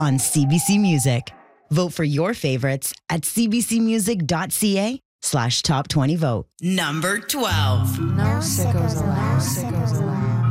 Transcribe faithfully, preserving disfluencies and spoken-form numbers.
on C B C Music. Vote for your favorites at cbcmusic.ca slash top 20 vote. Number twelve. No sickos allowed. Sickos allowed.